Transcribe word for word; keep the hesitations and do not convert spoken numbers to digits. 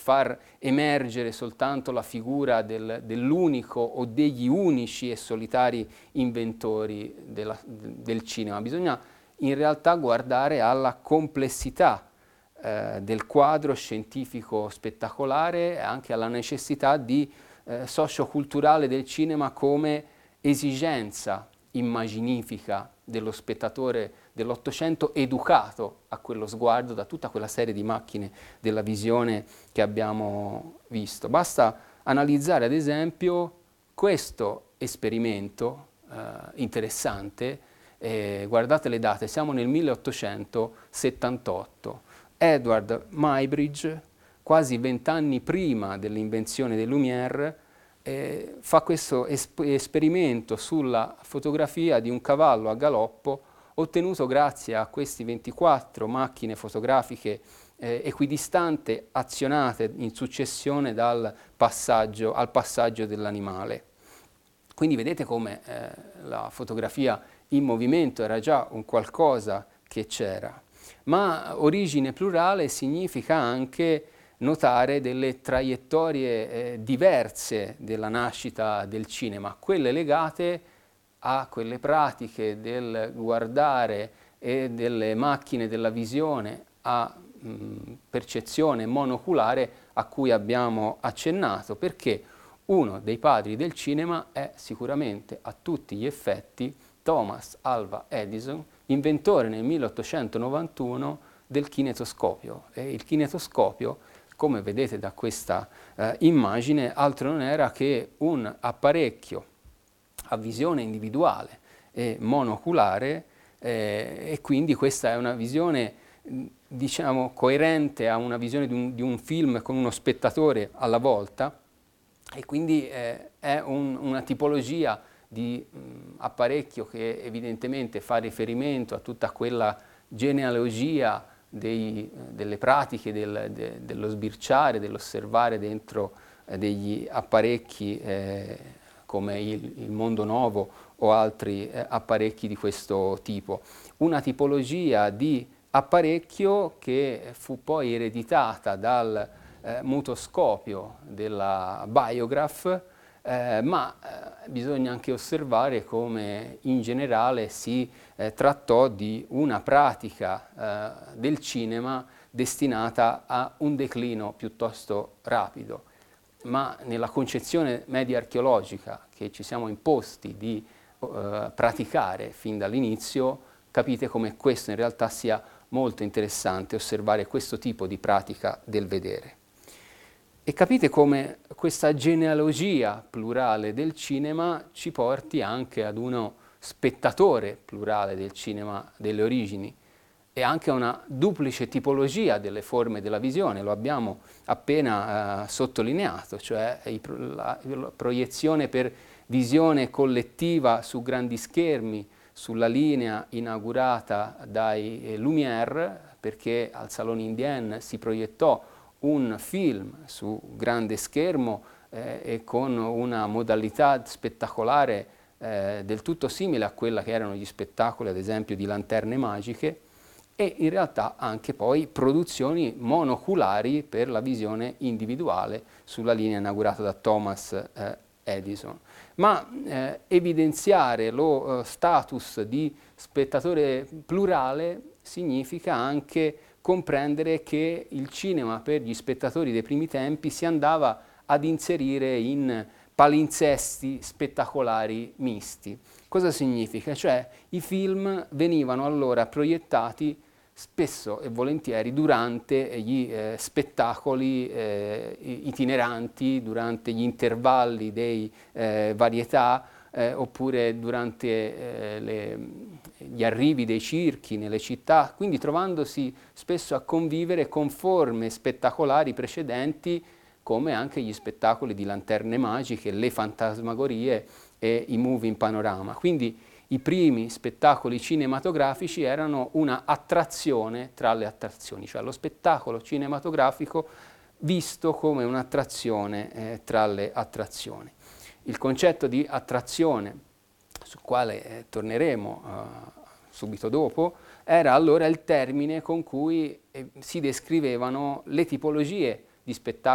far emergere soltanto la figura del, dell'unico o degli unici e solitari inventori della, del cinema, bisogna in realtà guardare alla complessità eh, del quadro scientifico spettacolare e anche alla necessità di eh, socioculturale del cinema come esigenza immaginifica dello spettatore dell'Ottocento educato a quello sguardo da tutta quella serie di macchine della visione che abbiamo visto. Basta analizzare ad esempio questo esperimento eh, interessante, eh, guardate le date, siamo nel milleottocentosettantotto, Edward Muybridge, quasi vent'anni prima dell'invenzione dei Lumière, Eh, fa questo esp- esperimento sulla fotografia di un cavallo a galoppo ottenuto grazie a questi ventiquattro macchine fotografiche eh, equidistante azionate in successione dal passaggio, al passaggio dell'animale. Quindi vedete come eh, la fotografia in movimento era già un qualcosa che c'era. Ma origine plurale significa anche notare delle traiettorie eh, diverse della nascita del cinema, quelle legate a quelle pratiche del guardare e delle macchine della visione a mh, percezione monoculare a cui abbiamo accennato, perché uno dei padri del cinema è sicuramente a tutti gli effetti Thomas Alva Edison, inventore nel milleottocentonovantuno del kinetoscopio. E il kinetoscopio, come vedete da questa eh, immagine, altro non era che un apparecchio a visione individuale e monoculare eh, e quindi questa è una visione diciamo coerente a una visione di un, di un film con uno spettatore alla volta e quindi eh, è un, una tipologia di mh, apparecchio che evidentemente fa riferimento a tutta quella genealogia Dei, delle pratiche del, de, dello sbirciare, dell'osservare dentro eh, degli apparecchi eh, come il, il Mondo Novo o altri eh, apparecchi di questo tipo. Una tipologia di apparecchio che fu poi ereditata dal eh, mutoscopio della Biograph, eh, ma eh, bisogna anche osservare come in generale si eh, trattò di una pratica eh, del cinema destinata a un declino piuttosto rapido, ma nella concezione media archeologica che ci siamo imposti di eh, praticare fin dall'inizio, capite come questo in realtà sia molto interessante osservare questo tipo di pratica del vedere. E capite come questa genealogia plurale del cinema ci porti anche ad uno spettatore plurale del cinema delle origini e anche a una duplice tipologia delle forme della visione, lo abbiamo appena eh, sottolineato, cioè la, la proiezione per visione collettiva su grandi schermi, sulla linea inaugurata dai eh, Lumière, perché al Salone Indien si proiettò un film su grande schermo eh, e con una modalità spettacolare eh, del tutto simile a quella che erano gli spettacoli, ad esempio, di Lanterne Magiche, e in realtà anche poi produzioni monoculari per la visione individuale sulla linea inaugurata da Thomas eh, Edison. Ma eh, evidenziare lo eh, status di spettatore plurale significa anche comprendere che il cinema per gli spettatori dei primi tempi si andava ad inserire in palinsesti spettacolari misti. Cosa significa? Cioè i film venivano allora proiettati spesso e volentieri durante gli eh, spettacoli eh, itineranti, durante gli intervalli dei eh, varietà, eh, oppure durante eh, le, gli arrivi dei circhi nelle città, quindi trovandosi spesso a convivere con forme spettacolari precedenti come anche gli spettacoli di Lanterne Magiche, le fantasmagorie e i movie in panorama. Quindi i primi spettacoli cinematografici erano una attrazione tra le attrazioni, cioè lo spettacolo cinematografico visto come un'attrazione eh, tra le attrazioni. Il concetto di attrazione, sul quale eh, torneremo eh, subito dopo, era allora il termine con cui eh, si descrivevano le tipologie di spettacoli